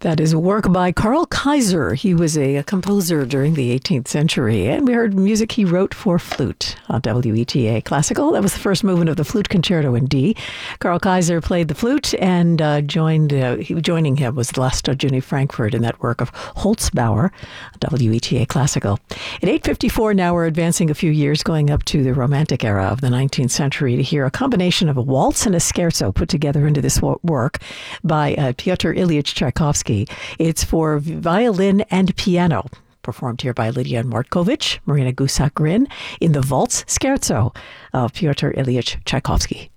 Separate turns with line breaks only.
That is work by Karl Kaiser. He was a composer during the 18th century, and we heard music he wrote for flute on WETA Classical. That was the first movement of the Flute Concerto in D. Karl Kaiser played the flute, and joining him was Vlasta Juni Frankfurt in that work of Holzbauer, WETA Classical. At 8:54 now, we're advancing a few years, going up to the Romantic era of the 19th century to hear a combination of a waltz and a scherzo put together into this work by Pyotr Ilyich Tchaikovsky. It's for violin and piano, performed here by Lydia Markovich, Marina Gusak-Grin, in the Waltz Scherzo of Pyotr Ilyich Tchaikovsky.